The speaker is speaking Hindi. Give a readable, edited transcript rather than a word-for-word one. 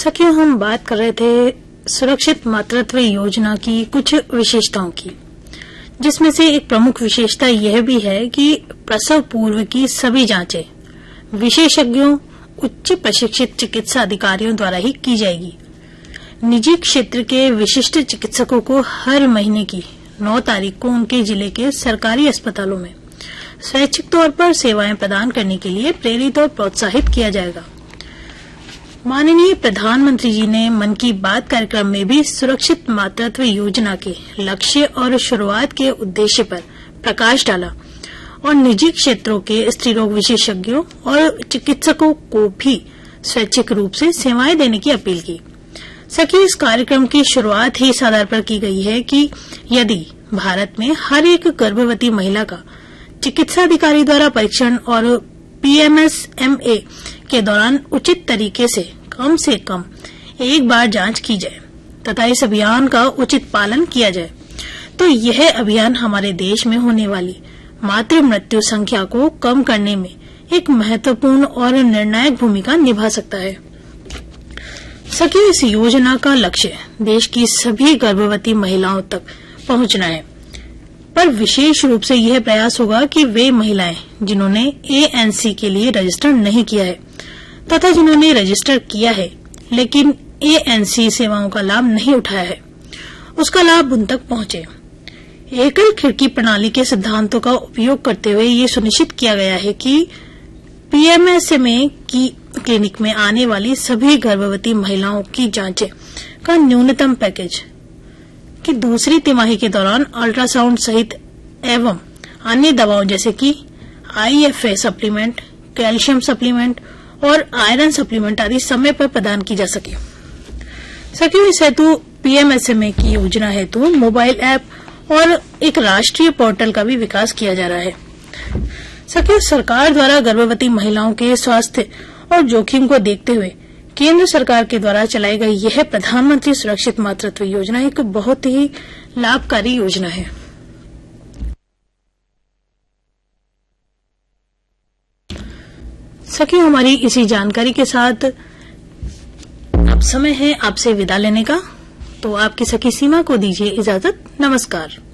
सखियों, हम बात कर रहे थे सुरक्षित मातृत्व योजना की कुछ विशेषताओं की, जिसमें से एक प्रमुख विशेषता यह भी है कि प्रसव पूर्व की सभी जांचें विशेषज्ञों, उच्च प्रशिक्षित चिकित्सा अधिकारियों द्वारा ही की जाएगी। निजी क्षेत्र के विशिष्ट चिकित्सकों को हर महीने की 9 तारीख को उनके जिले के सरकारी अस्पतालों में स्वैच्छिक तौर पर सेवाएं प्रदान करने के लिए प्रेरित और प्रोत्साहित किया जाएगा। माननीय प्रधानमंत्री जी ने मन की बात कार्यक्रम में भी सुरक्षित मातृत्व योजना के लक्ष्य और शुरुआत के उद्देश्य पर प्रकाश डाला और निजी क्षेत्रों के स्त्री रोग विशेषज्ञों और चिकित्सकों को भी स्वैच्छिक रूप से सेवाएं देने की अपील की। सखी, इस कार्यक्रम की शुरुआत ही इस आधार पर की गई है कि यदि भारत में हर एक गर्भवती महिला का चिकित्सा अधिकारी द्वारा परीक्षण और PMS-MA के दौरान उचित तरीके से कम एक बार जांच की जाए तथा इस अभियान का उचित पालन किया जाए, तो यह अभियान हमारे देश में होने वाली मातृ मृत्यु संख्या को कम करने में एक महत्वपूर्ण और निर्णायक भूमिका निभा सकता है। सखी, इस योजना का लक्ष्य देश की सभी गर्भवती महिलाओं तक पहुंचना है, पर विशेष रूप से यह प्रयास होगा कि वे महिलाएं जिन्होंने ANC के लिए रजिस्टर नहीं किया है तथा जिन्होंने रजिस्टर किया है लेकिन ANC सेवाओं का लाभ नहीं उठाया है, उसका लाभ उन तक पहुंचे। एकल खिड़की प्रणाली के सिद्धांतों का उपयोग करते हुए ये सुनिश्चित किया गया है कि PMS-MA की क्लिनिक में आने वाली सभी गर्भवती महिलाओं की जांचें का न्यूनतम पैकेज की दूसरी तिमाही के दौरान अल्ट्रासाउंड सहित एवं अन्य दवाओं जैसे कि IFA सप्लीमेंट, कैल्शियम सप्लीमेंट और आयरन सप्लीमेंट आदि समय पर प्रदान की जा सके। सखियों, इस हेतु PMS-MA की योजना हेतु मोबाइल ऐप और एक राष्ट्रीय पोर्टल का भी विकास किया जा रहा है। सखियों, सरकार द्वारा गर्भवती महिलाओं के स्वास्थ्य और जोखिम को देखते हुए केंद्र सरकार के द्वारा चलाई गई यह प्रधानमंत्री सुरक्षित मातृत्व योजना एक बहुत ही लाभकारी योजना है। सखी, हमारी इसी जानकारी के साथ अब समय है आपसे विदा लेने का, तो आपकी सखी सीमा को दीजिए इजाजत। नमस्कार।